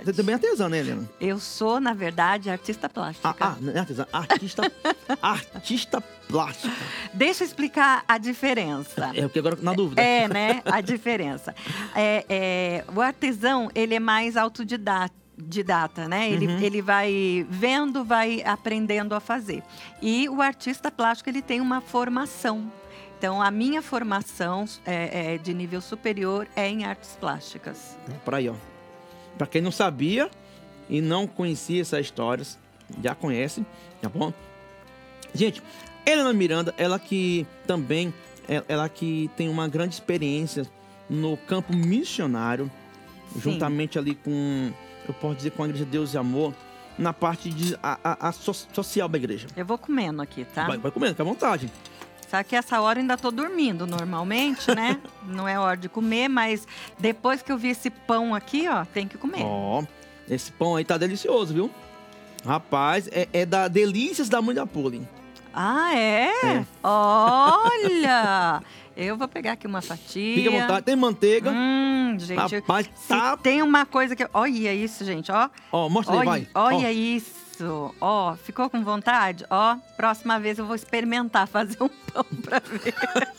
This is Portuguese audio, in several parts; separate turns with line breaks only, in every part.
Você também é artesã, né, Helena?
Eu sou, na verdade, artista plástica.
Não é artesã, artista plástica.
Deixa eu explicar a diferença.
É porque agora na dúvida.
Né? A diferença. O artesão, ele é mais autodidata, né? Ele vai vendo, vai aprendendo a fazer. E o artista plástico, ele tem uma formação. Então, a minha formação de nível superior é em artes plásticas.
Por aí, ó. Pra quem não sabia e não conhecia essas histórias, já conhece, tá bom? Gente, Helena Miranda, ela que também, ela que tem uma grande experiência no campo missionário,
Sim.
juntamente ali com, eu posso dizer, com a Igreja Deus e Amor, na parte de social da igreja.
Eu vou comendo aqui, tá?
Vai comendo, fica à vontade.
Sabe que essa hora eu ainda tô dormindo normalmente, né? Não é hora de comer, mas depois que eu vi esse pão aqui, ó, tem que comer.
Ó, esse pão aí tá delicioso, viu? Rapaz, é da Delícias da Mãe da Poli.
Ah, é? Olha! Eu vou pegar aqui uma fatia.
Fica à vontade, tem manteiga.
Gente,
rapaz,
se tem uma coisa que... Olha isso, gente, ó.
Ó, mostra aí, vai.
Olha isso. Ó, ficou com vontade? Ó, próxima vez eu vou experimentar fazer um pão pra ver.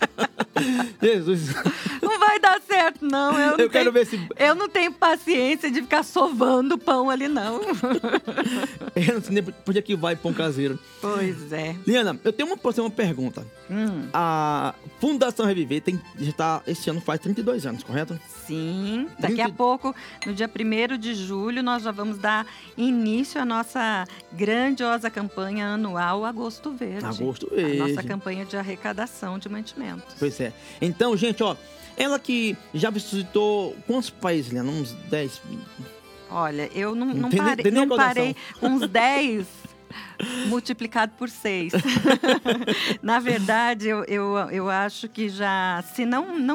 Jesus.
Não vai dar certo, não.
Eu quero ver se...
Eu não tenho paciência de ficar sovando pão ali, não.
Eu não sei nem por que vai pão caseiro.
Pois é.
Liana, eu tenho uma pergunta. A Fundação Reviver esse ano faz 32 anos, correto?
Sim. Daqui a pouco, no dia 1º de julho, nós já vamos dar início à nossa grandiosa campanha anual Agosto Verde.
Agosto Verde.
A nossa campanha de arrecadação de mantimentos.
Pois é. Então, gente, ó, ela que já visitou quantos países, Liana? Uns 10?
Olha, eu não
tem
parei uns 10 multiplicado por 6. Na verdade, eu acho que já, se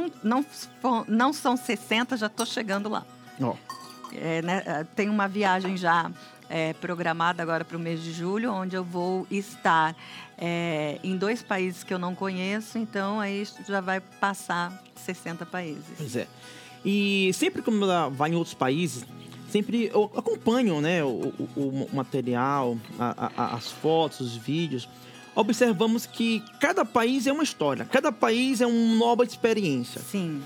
não são 60, já estou chegando lá.
Ó.
Né, tem uma viagem já programada agora para o mês de julho, onde eu vou estar em 2 países que eu não conheço, então aí já vai passar 60 países.
Pois é. E sempre que ela vai em outros países, sempre eu acompanho, né, o material, as fotos, os vídeos. Observamos que cada país é uma história, cada país é uma nova experiência.
Sim.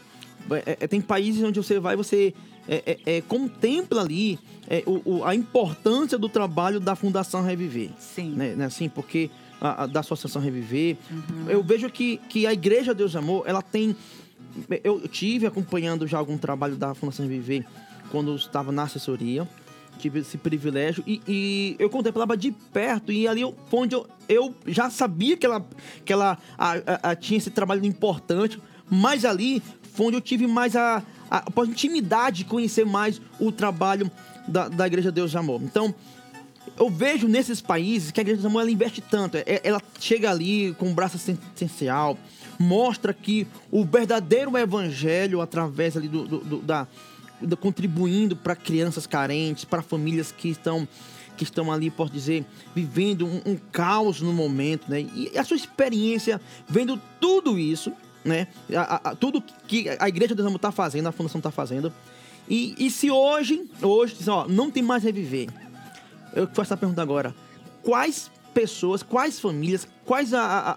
Tem países onde você vai, você contempla ali a importância do trabalho da Fundação Reviver.
Sim.
Né, assim, porque da Associação Reviver, eu vejo que a Igreja Deus e Amor, ela tem... Eu tive acompanhando já algum trabalho da Fundação Reviver quando eu estava na assessoria, tive esse privilégio e eu contemplava de perto, e ali foi onde eu já sabia que ela tinha esse trabalho importante, mas ali foi onde eu tive mais a intimidade de conhecer mais o trabalho da Igreja Deus e Amor. Então, eu vejo nesses países que a Igreja Deus e Amor, ela investe tanto, ela chega ali com o braço essencial, mostra que o verdadeiro evangelho, através ali contribuindo para crianças carentes, para famílias que estão ali, posso dizer, vivendo um caos no momento, né? E a sua experiência vendo tudo isso, né? Tudo que a Igreja de Deus está fazendo, a Fundação está fazendo. E se hoje ó, não tem mais Reviver, eu faço essa pergunta agora: quais pessoas, quais famílias, quais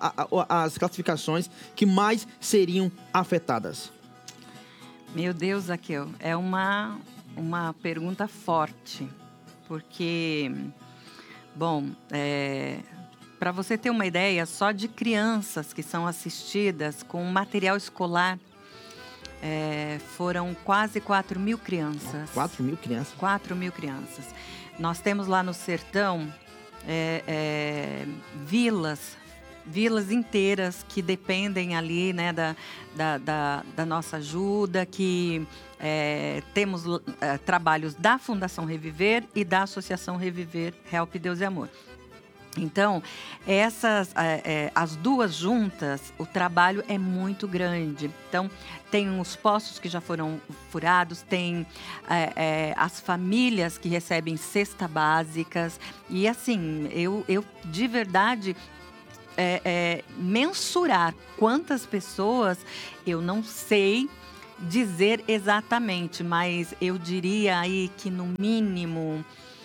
as classificações que mais seriam afetadas?
Meu Deus, Zaqueu, é uma pergunta forte, porque, bom, para você ter uma ideia, só de crianças que são assistidas com material escolar, foram quase 4.000 crianças.
4.000 crianças?
4.000 crianças. Nós temos lá no sertão vilas inteiras que dependem ali, né, da nossa ajuda, que temos trabalhos da Fundação Reviver e da Associação Reviver Help Deus e Amor. Então, as duas juntas, o trabalho é muito grande. Então, tem os poços que já foram furados, tem as famílias que recebem cesta básicas. E assim, eu de verdade... mensurar quantas pessoas, eu não sei, dizer exatamente, mas eu diria aí que no mínimo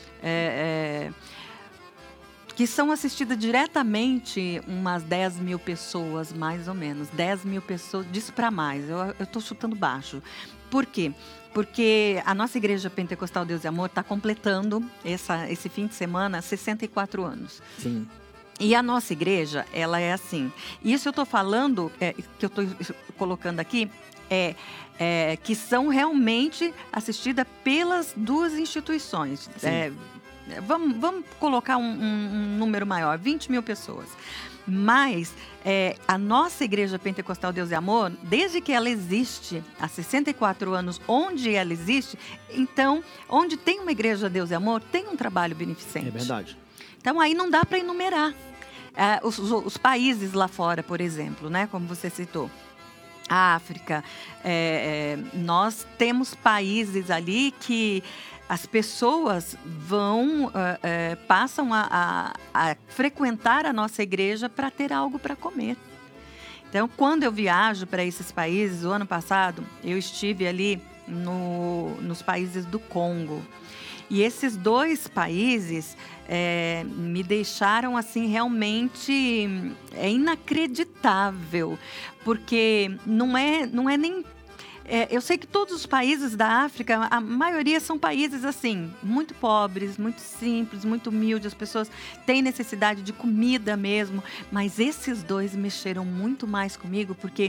que são assistidas diretamente umas 10 mil pessoas, mais ou menos. 10 mil pessoas, disso para mais, eu estou chutando baixo. Por quê? Porque a nossa Igreja Pentecostal Deus e Amor está completando esse fim de semana 64 anos.
Sim.
E a nossa igreja, ela é assim. Isso eu estou falando, que eu estou colocando aqui, que são realmente assistidas pelas duas instituições. Vamos colocar um número maior, 20 mil pessoas. Mas a nossa Igreja Pentecostal Deus e Amor, desde que ela existe, há 64 anos, onde ela existe, então, onde tem uma Igreja Deus e Amor, tem um trabalho beneficente.
É verdade.
Então, aí não dá para enumerar. Os países lá fora, por exemplo, né, como você citou. A África, nós temos países ali que as pessoas passam a frequentar a nossa igreja para ter algo para comer. Então, quando eu viajo para esses países, o ano passado, eu estive ali nos países do Congo. E esses dois países me deixaram assim realmente inacreditável, porque não é nem eu sei que todos os países da África, a maioria são países assim, muito pobres, muito simples, muito humildes, as pessoas têm necessidade de comida mesmo, mas esses dois mexeram muito mais comigo, porque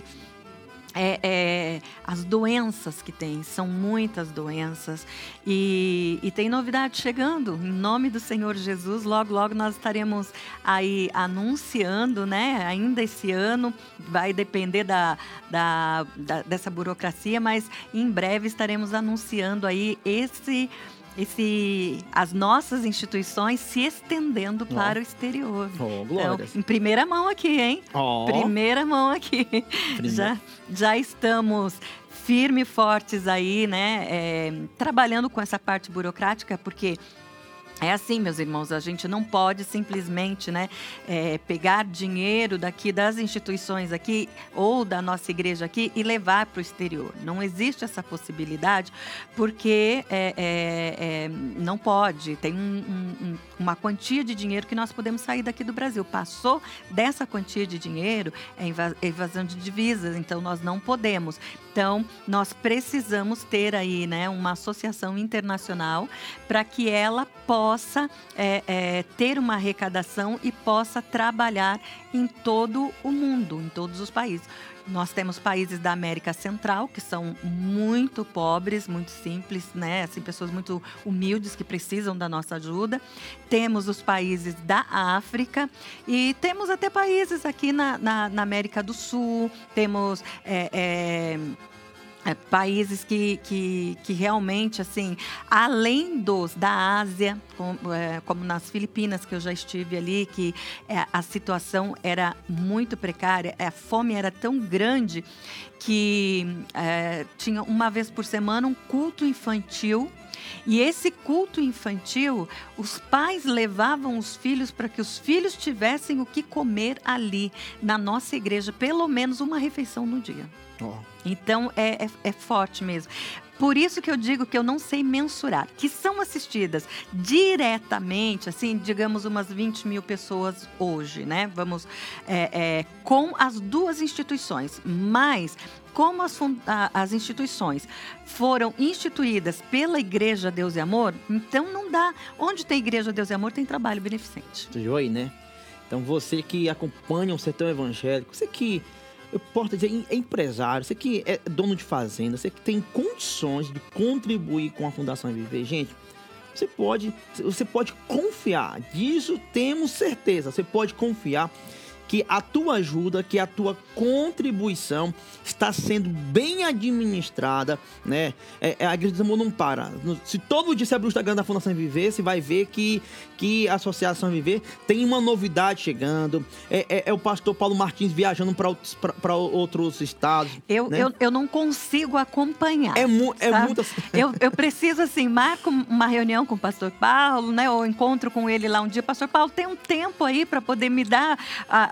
as doenças que tem, são muitas doenças e tem novidade chegando, em nome do Senhor Jesus, logo nós estaremos aí anunciando, né, ainda esse ano, vai depender dessa burocracia, mas em breve estaremos anunciando aí as nossas instituições se estendendo para o exterior. Então, em primeira mão aqui, hein? Primeira mão aqui. Já estamos firmes e fortes aí, né? Trabalhando com essa parte burocrática, porque é assim, meus irmãos, a gente não pode simplesmente, né, pegar dinheiro daqui das instituições aqui ou da nossa igreja aqui e levar para o exterior. Não existe essa possibilidade porque não pode. Tem uma quantia de dinheiro que nós podemos sair daqui do Brasil. Passou dessa quantia de dinheiro, é evasão de divisas, então nós não podemos. Então, nós precisamos ter aí, né, uma associação internacional para que ela possa ter uma arrecadação e possa trabalhar em todo o mundo, em todos os países. Nós temos países da América Central que são muito pobres, muito simples, né? Assim, pessoas muito humildes que precisam da nossa ajuda. Temos os países da África e temos até países aqui na América do Sul. Temos países que realmente, assim, além da Ásia, como nas Filipinas, que eu já estive ali, que a situação era muito precária, a fome era tão grande que tinha uma vez por semana um culto infantil. E esse culto infantil, os pais levavam os filhos para que os filhos tivessem o que comer ali, na nossa igreja, pelo menos uma refeição no dia. Então, é forte mesmo. Por isso que eu digo que eu não sei mensurar, que são assistidas diretamente, assim, digamos, umas 20 mil pessoas hoje, né? Vamos, com as duas instituições, mas como as instituições foram instituídas pela Igreja Deus e Amor, então não dá. Onde tem Igreja Deus e Amor, tem trabalho beneficente.
Você viu aí, né? Então, você que acompanha o Sertão Evangélico, você que, eu posso dizer, é empresário, você que é dono de fazenda, você que tem condições de contribuir com a Fundação Reviver, gente, você pode confiar, disso temos certeza, você pode confiar que a tua ajuda, que a tua contribuição está sendo bem administrada, né? A Igreja do Amor não para. Se todo dia você abrir o Instagram da Fundação Viver, você vai ver que a Associação Viver tem uma novidade chegando. É o pastor Paulo Martins viajando para outros estados.
Eu não consigo acompanhar.
É muito assim.
Eu preciso, assim, marco uma reunião com o pastor Paulo, né? Ou encontro com ele lá um dia. Pastor Paulo, tem um tempo aí para poder me dar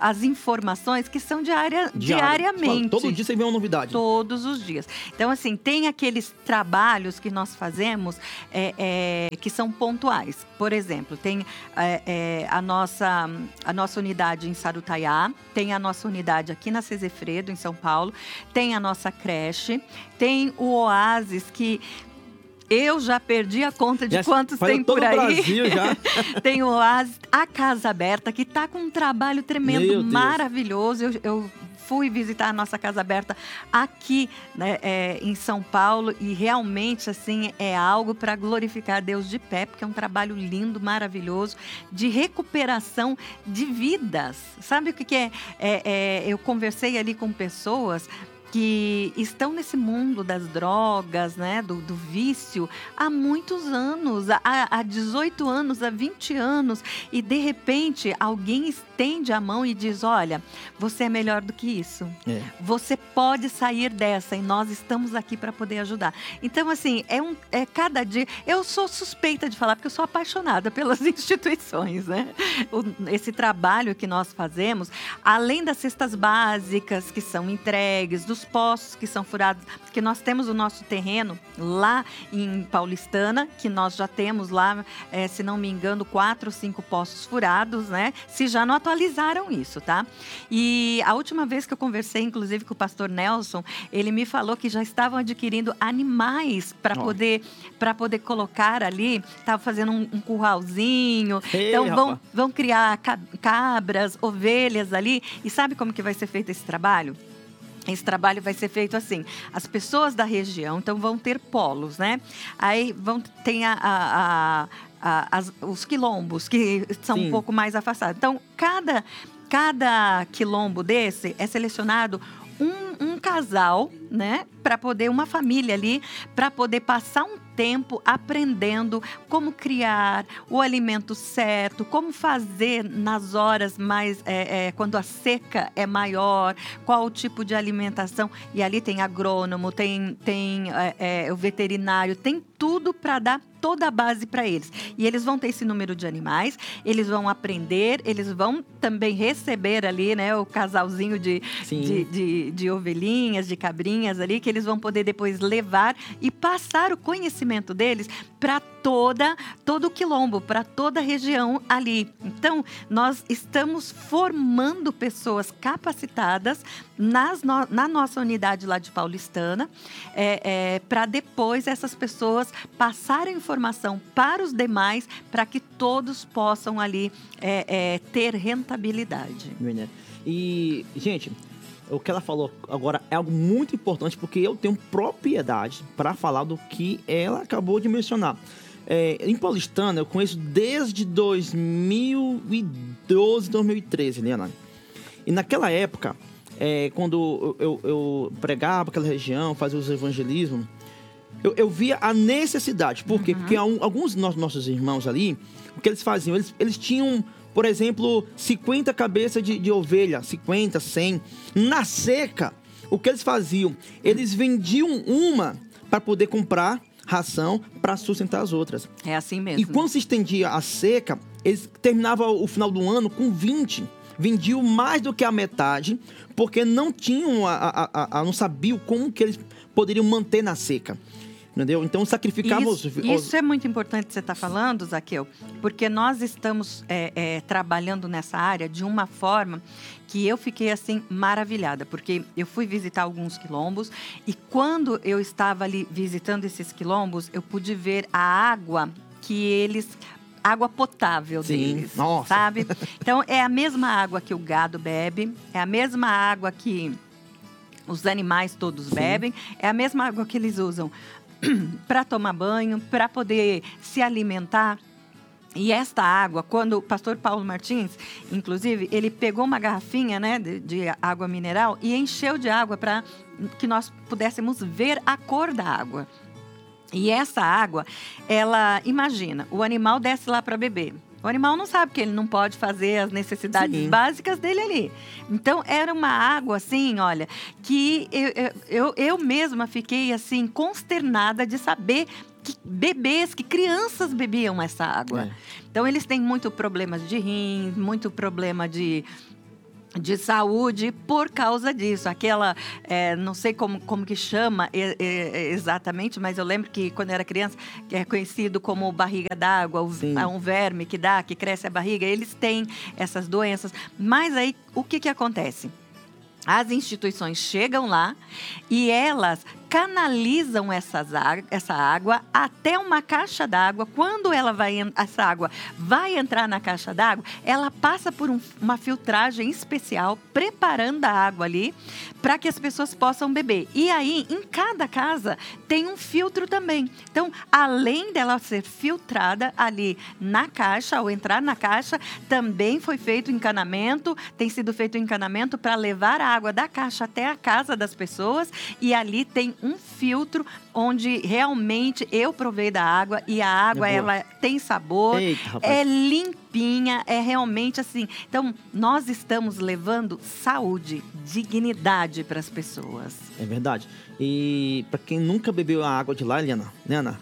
as informações que são diariamente.
Todo dia você vê uma novidade.
Todos os dias. Então, assim, tem aqueles trabalhos que nós fazemos que são pontuais. Por exemplo, tem a nossa unidade em Sarutaiá, tem a nossa unidade aqui na Cesefredo, em São Paulo, tem a nossa creche, tem o Oásis, que eu já perdi a conta de quantos tem por aí.
Brasil já.
Tem o Oásis, a Casa Aberta, que está com um trabalho tremendo, maravilhoso. Eu fui visitar a nossa Casa Aberta aqui, né, em São Paulo, e realmente, assim, é algo para glorificar Deus de pé, porque é um trabalho lindo, maravilhoso, de recuperação de vidas. Sabe o que é? Eu conversei ali com pessoas que estão nesse mundo das drogas, né, do vício, há muitos anos, há 18 anos, há 20 anos, e de repente alguém estende a mão e diz, olha, você é melhor do que isso, você pode sair dessa e nós estamos aqui para poder ajudar. Então, assim, cada dia, eu sou suspeita de falar, porque eu sou apaixonada pelas instituições, né? Esse trabalho que nós fazemos, além das cestas básicas que são entregues, dos postos que são furados, porque nós temos o nosso terreno lá em Paulistana, que nós já temos lá, se não me engano, 4 ou 5 postos furados, né? Se já não atualizaram isso, tá? E a última vez que eu conversei, inclusive, com o pastor Nelson, ele me falou que já estavam adquirindo animais para poder colocar ali, estavam fazendo um curralzinho, então vão criar cabras, ovelhas ali, e sabe como que vai ser feito esse trabalho? Esse trabalho vai ser feito assim, as pessoas da região, então vão ter polos, né? Aí tem os quilombos, que são um pouco mais afastados. Então, cada quilombo desse é selecionado um casal, né? Para poder, uma família ali, para poder passar um tempo aprendendo como criar o alimento certo, como fazer nas horas mais, quando a seca é maior, qual o tipo de alimentação. E ali tem agrônomo, tem o veterinário, tem tudo para dar toda a base para eles. E eles vão ter esse número de animais, eles vão aprender, eles vão também receber ali, né, o casalzinho de ovelhinhas, de cabrinhas ali, que eles vão poder depois levar e passar o conhecimento deles para todo o quilombo, para toda a região ali. Então, nós estamos formando pessoas capacitadas na nossa unidade lá de Paulistana, para depois essas pessoas passarem informação para os demais, para que todos possam ali ter rentabilidade.
E, gente, o que ela falou agora é algo muito importante, porque eu tenho propriedade para falar do que ela acabou de mencionar. Em Paulistana, eu conheço desde 2012, 2013, né, Ana? E naquela época, quando eu pregava aquela região, fazia os evangelismos, eu via a necessidade. Por quê? Porque alguns dos nossos irmãos ali, o que eles faziam? Eles tinham, por exemplo, 50 cabeças de ovelha, 50, 100. Na seca, o que eles faziam? Eles vendiam uma para poder comprar ração para sustentar as outras.
É assim mesmo.
E quando se estendia a seca, eles terminavam o final do ano com 20. Vendiam mais do que a metade, porque não tinham, não sabiam como que eles poderiam manter na seca. Entendeu? Então, sacrificamos...
Isso é muito importante que você está falando, Zaqueu, porque nós estamos trabalhando nessa área de uma forma que eu fiquei, assim, maravilhada, porque eu fui visitar alguns quilombos e quando eu estava ali visitando esses quilombos, eu pude ver a água água potável deles,
nossa.
Sabe? Então, é a mesma água que o gado bebe, é a mesma água que os animais todos bebem, é a mesma água que eles usam para tomar banho, para poder se alimentar. E esta água, quando o pastor Paulo Martins, inclusive, ele pegou uma garrafinha, né, de água mineral e encheu de água para que nós pudéssemos ver a cor da água. E essa água, imagina, o animal desce lá para beber. O animal não sabe que ele não pode fazer as necessidades básicas dele ali. Então, era uma água, assim, olha, que eu mesma fiquei, assim, consternada de saber que crianças bebiam essa água. Então, eles têm muito problemas de rim, muito problema de saúde por causa disso. Aquela, não sei como que chama exatamente, mas eu lembro que quando eu era criança, que é conhecido como barriga d'água, um verme que cresce a barriga, eles têm essas doenças. Mas aí, o que acontece? As instituições chegam lá e elas canalizam essa água até uma caixa d'água. Quando essa água vai entrar na caixa d'água, ela passa por uma filtragem especial, preparando a água ali para que as pessoas possam beber. E aí, em cada casa, tem um filtro também. Então, além dela ser filtrada ali na caixa, ao entrar na caixa, também foi feito encanamento, tem sido feito encanamento para levar a água da caixa até a casa das pessoas, e ali tem um filtro onde realmente eu provei da água e a água ela tem sabor, é limpinha, é realmente assim. Então, nós estamos levando saúde, dignidade para as pessoas.
É verdade. E para quem nunca bebeu a água de lá, Eliana,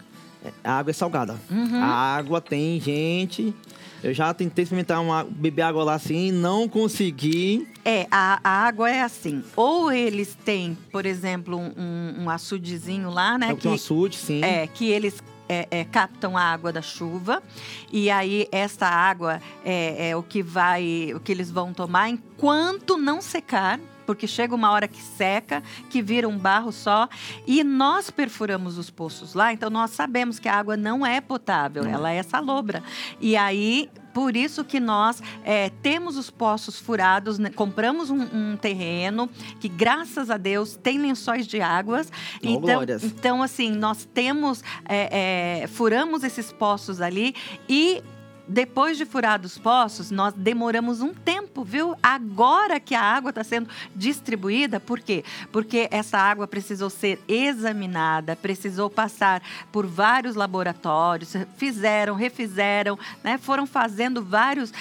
a água é salgada. A água tem, gente... Eu já tentei experimentar beber água lá assim, não consegui.
A água é assim. Ou eles têm, por exemplo, um açudezinho lá, né?
Um açude, sim.
Que eles captam a água da chuva. E aí, essa água é o que eles vão tomar enquanto não secar. Porque chega uma hora que seca, que vira um barro só. E nós perfuramos os poços lá, então nós sabemos que a água não é potável, ela é salobra. E aí, por isso que nós temos os poços furados, né? Compramos um terreno que, graças a Deus, tem lençóis de águas. Então, assim, nós temos, furamos esses poços ali e... Depois de furados os poços, nós demoramos um tempo, viu? Agora que a água está sendo distribuída, por quê? Porque essa água precisou ser examinada, precisou passar por vários laboratórios, refizeram, né? Foram fazendo vários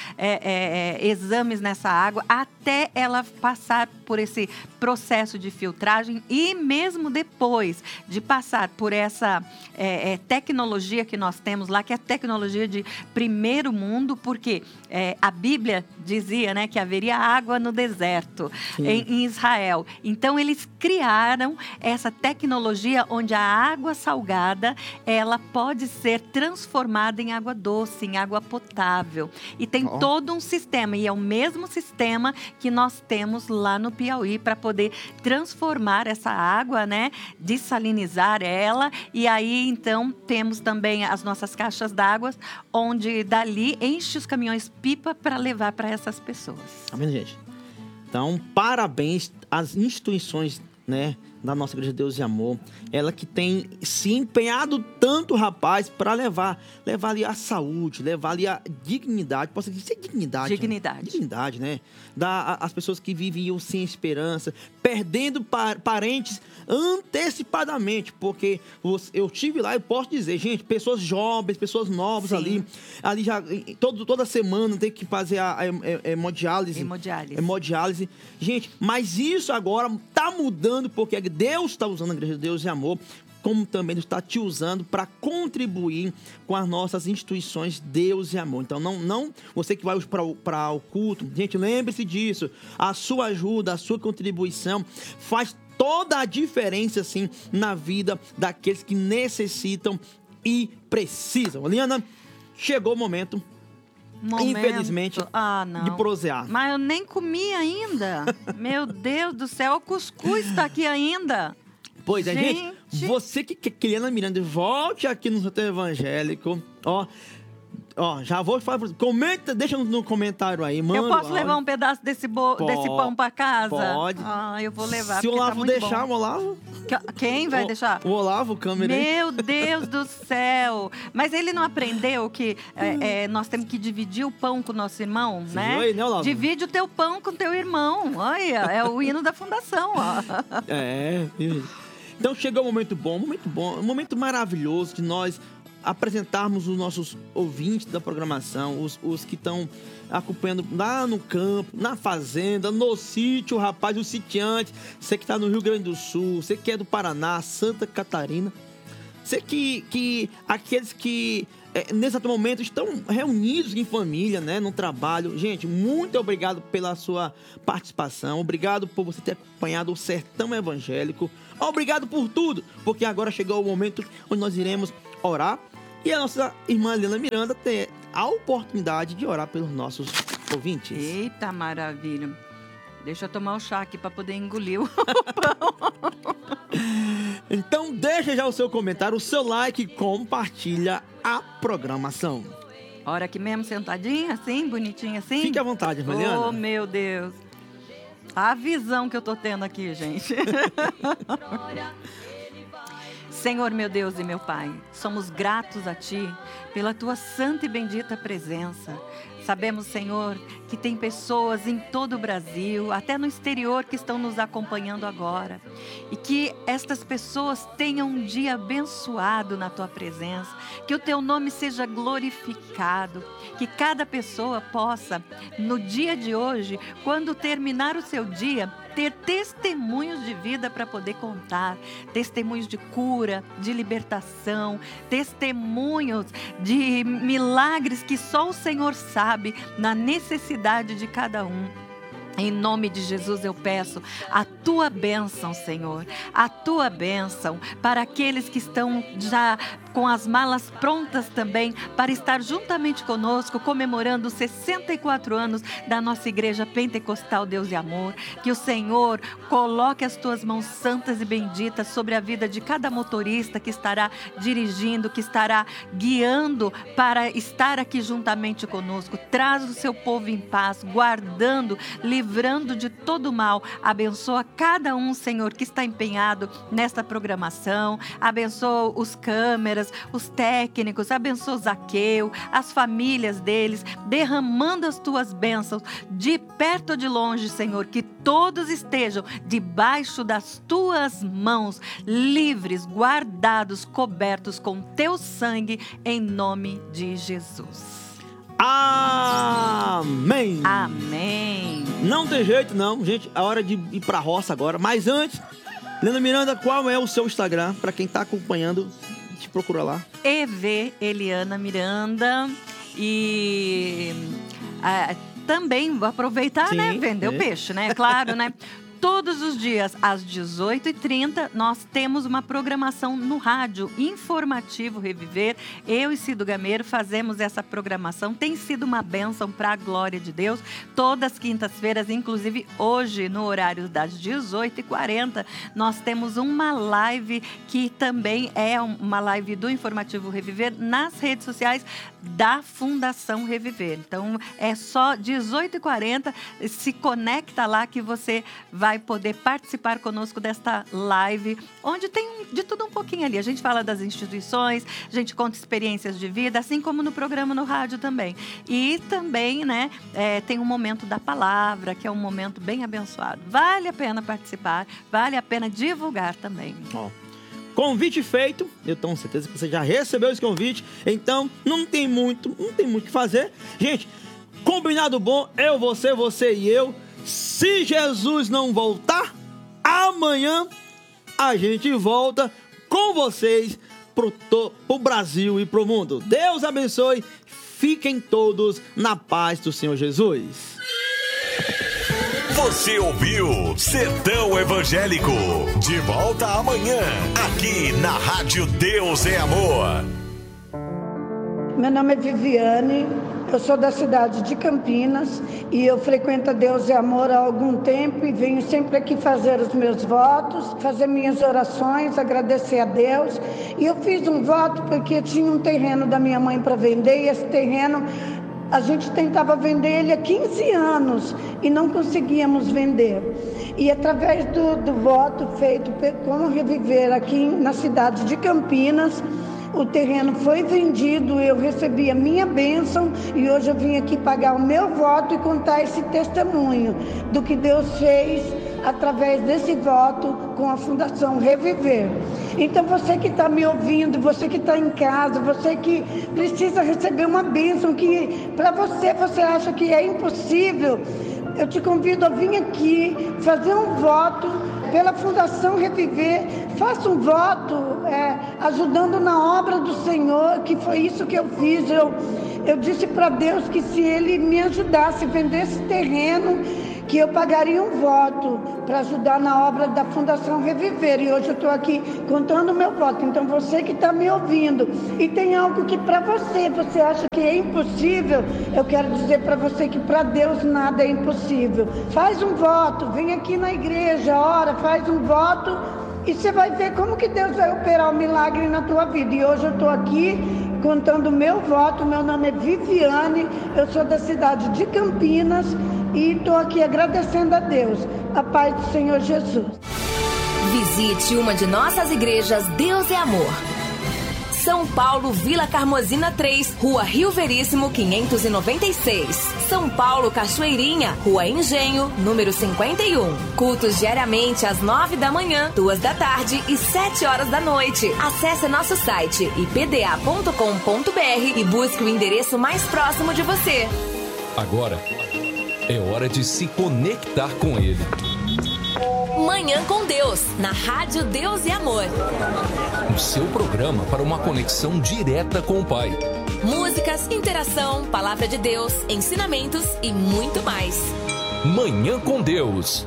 exames nessa água até ela passar por esse processo de filtragem, e mesmo depois de passar por essa tecnologia que nós temos lá, que é a tecnologia de primeiro mundo, porque a Bíblia dizia, né, que haveria água no deserto, em Israel. Então, eles criaram essa tecnologia onde a água salgada, ela pode ser transformada em água doce, em água potável. E tem todo um sistema, e é o mesmo sistema que nós temos lá no Piauí para poder transformar essa água, né, dessalinizar ela. E aí, então, temos também as nossas caixas d'água, onde dali enche os caminhões-pipa para levar para essas pessoas.
Tá vendo, gente? Então, parabéns às instituições, né, da nossa Igreja de Deus e Amor. Ela que tem se empenhado tanto, rapaz, para levar ali a saúde, levar ali a dignidade. Posso dizer dignidade? Dignidade, né? As pessoas que viviam sem esperança, perdendo parentes antecipadamente. Porque eu estive lá e posso dizer, gente, pessoas jovens, pessoas novas ali já toda semana tem que fazer a hemodiálise. Hemodiálise. Gente, mas isso agora tá mudando, porque Deus está usando a Igreja de Deus e Amor, como também Ele está te usando para contribuir com as nossas instituições Deus e Amor. Então, não você que vai para o culto, gente, lembre-se disso. A sua ajuda, a sua contribuição faz toda a diferença, assim, na vida daqueles que necessitam e precisam. Eliana, chegou o momento. Infelizmente, de prosear.
Mas eu nem comi ainda. Meu Deus do céu, o cuscuz está aqui ainda.
Pois é, gente. Você que quer Eliana Miranda, volte aqui no Centro Evangélico. Já vou falar. Comenta, deixa no comentário aí, mano.
Eu posso levar um pedaço desse pão pra casa?
Pode.
Eu vou levar.
Se o Olavo deixar, o Olavo.
Quem vai deixar?
O Olavo, câmera.
Meu Deus do céu! Mas ele não aprendeu que nós temos que dividir o pão com o nosso irmão, né?
Aí, né, Olavo?
Divide o teu pão com o teu irmão. Olha, é o hino da fundação, ó.
Então chegou um momento bom, um momento maravilhoso de nós apresentarmos os nossos ouvintes da programação, os que estão acompanhando lá no campo, na fazenda, no sítio, rapaz, o sitiante, você que está no Rio Grande do Sul, você que é do Paraná, Santa Catarina, Sei que aqueles que nesse exato momento estão reunidos em família, né, no trabalho. Gente, muito obrigado pela sua participação. Obrigado por você ter acompanhado o Sertão Evangélico. Obrigado por tudo, porque agora chegou o momento onde nós iremos orar. E a nossa irmã Helena Miranda tem a oportunidade de orar pelos nossos ouvintes.
Eita, maravilha. Deixa eu tomar o chá aqui para poder engolir o pão.
Então deixa já o seu comentário, o seu like e compartilha a programação.
Ora aqui mesmo, sentadinha assim, bonitinha assim.
Fique à vontade, irmã Eliana.
Oh, meu Deus. A visão que eu tô tendo aqui, gente. Senhor, meu Deus e meu Pai, somos gratos a Ti pela Tua santa e bendita presença. Sabemos, Senhor, que tem pessoas em todo o Brasil, até no exterior, que estão nos acompanhando agora. E que estas pessoas tenham um dia abençoado na Tua presença. Que o Teu nome seja glorificado. Que cada pessoa possa, no dia de hoje, quando terminar o seu dia, ter testemunhos de vida para poder contar. Testemunhos de cura, de libertação, testemunhos de milagres que só o Senhor sabe na necessidade de cada um. Em nome de Jesus eu peço a Tua bênção, Senhor, a Tua bênção para aqueles que estão já com as malas prontas também para estar juntamente conosco comemorando os 64 anos da nossa Igreja Pentecostal Deus e Amor. Que o Senhor coloque as Tuas mãos santas e benditas sobre a vida de cada motorista que estará dirigindo, que estará guiando para estar aqui juntamente conosco. Traz o Seu povo em paz, guardando, livrando de todo mal. Abençoa cada um, Senhor, que está empenhado nesta programação. Abençoa os câmeras, os técnicos. Abençoa o Zaqueu, as famílias deles, derramando as Tuas bênçãos de perto ou de longe, Senhor. Que todos estejam debaixo das Tuas mãos, livres, guardados, cobertos com Teu sangue, em nome de Jesus.
Amém.
Amém.
Não tem jeito não, gente, é hora de ir pra roça agora. Mas antes, Helena Miranda, qual é o seu Instagram? Pra quem tá acompanhando, te procura lá.
EV Eliana Miranda. E também vou aproveitar, sim, né? Vender o peixe, né? Claro, né? Todos os dias, às 18h30, nós temos uma programação no rádio, Informativo Reviver. Eu e Cido Gameiro fazemos essa programação. Tem sido uma bênção para a glória de Deus. Todas as quintas-feiras, inclusive hoje, no horário das 18h40, nós temos uma live que também é uma live do Informativo Reviver nas redes sociais da Fundação Reviver. Então, é só 18h40, se conecta lá que você vai poder participar conosco desta live, onde tem de tudo um pouquinho ali. A gente fala das instituições, a gente conta experiências de vida, assim como no programa no rádio também. E também, né, tem um momento da palavra, que é um momento bem abençoado. Vale a pena participar, vale a pena divulgar também.
Convite feito, eu tenho certeza que você já recebeu esse convite, então não tem muito o que fazer. Gente, combinado bom, eu, você e eu. Se Jesus não voltar, amanhã a gente volta com vocês pro Brasil e pro mundo. Deus abençoe, fiquem todos na paz do Senhor Jesus.
Você ouviu Sertão Evangélico. De volta amanhã, aqui na Rádio Deus é Amor.
Meu nome é Viviane, eu sou da cidade de Campinas e eu frequento a Deus é Amor há algum tempo e venho sempre aqui fazer os meus votos, fazer minhas orações, agradecer a Deus. E eu fiz um voto porque tinha um terreno da minha mãe para vender e esse terreno a gente tentava vender ele há 15 anos e não conseguíamos vender. E através do voto feito com o Reviver aqui na cidade de Campinas, o terreno foi vendido, eu recebi a minha bênção e hoje eu vim aqui pagar o meu voto e contar esse testemunho do que Deus fez através desse voto com a Fundação Reviver. Então você que está me ouvindo, você que está em casa, você que precisa receber uma bênção que para você acha que é impossível, eu te convido a vir aqui fazer um voto pela Fundação Reviver, faça um voto ajudando na obra do Senhor, que foi isso que eu fiz. Eu disse para Deus que se Ele me ajudasse a vender esse terreno, que eu pagaria um voto para ajudar na obra da Fundação Reviver. E hoje eu estou aqui contando o meu voto. Então você que está me ouvindo e tem algo que para você acha que é impossível, eu quero dizer para você que para Deus nada é impossível. Faz um voto, vem aqui na igreja, ora, faz um voto e você vai ver como que Deus vai operar o milagre na tua vida. E hoje eu estou aqui contando o meu voto. Meu nome é Viviane, eu sou da cidade de Campinas e estou aqui agradecendo a Deus. A paz do Senhor Jesus.
Visite uma de nossas igrejas Deus é Amor. São Paulo, Vila Carmozina 3, Rua Rio Veríssimo, 596. São Paulo, Cachoeirinha, Rua Engenho, número 51. Cultos diariamente às 9 da manhã, 2 da tarde e 7 horas da noite. Acesse nosso site ipda.com.br e busque o endereço mais próximo de você.
Agora é hora de se conectar com Ele.
Manhã com Deus, na Rádio Deus e Amor.
O seu programa para uma conexão direta com o Pai.
Músicas, interação, palavra de Deus, ensinamentos e muito mais.
Manhã com Deus.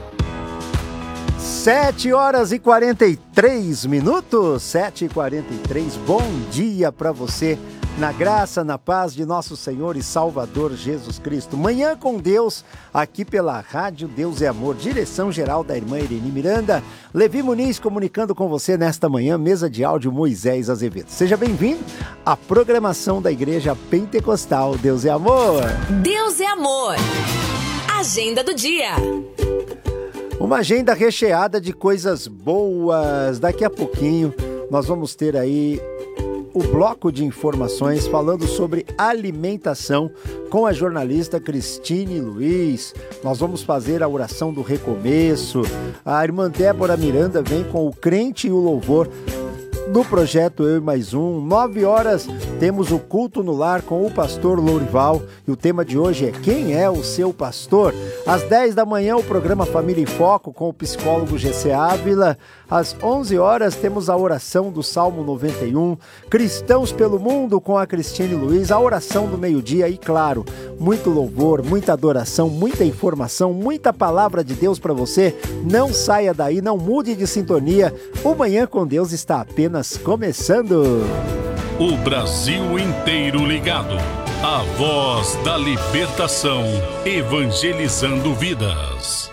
7h43. 7h43. Bom dia para você. Na graça, na paz de nosso Senhor e Salvador Jesus Cristo. Manhã com Deus, aqui pela Rádio Deus é Amor. Direção geral da irmã Irene Miranda. Levi Muniz comunicando com você nesta manhã. Mesa de áudio Moisés Azevedo. Seja bem-vindo à programação da Igreja Pentecostal Deus é Amor.
Deus é Amor. Agenda do dia.
Uma agenda recheada de coisas boas. Daqui a pouquinho nós vamos ter aí o bloco de informações falando sobre alimentação com a jornalista Cristine Luiz. Nós vamos fazer a oração do recomeço. A irmã Débora Miranda vem com o crente e o louvor do projeto Eu e Mais Um. 9 horas temos o culto no lar com o pastor Lourival e o tema de hoje é Quem é o seu pastor? Às 10 da manhã o programa Família em Foco com o psicólogo GC Ávila. Às 11 horas temos a oração do Salmo 91, Cristãos pelo Mundo com a Cristine Luiz, a oração do meio-dia e, claro, muito louvor, muita adoração, muita informação, muita palavra de Deus para você. Não saia daí, não mude de sintonia. O Manhã com Deus está apenas começando.
O Brasil inteiro ligado. A voz da libertação, evangelizando vidas.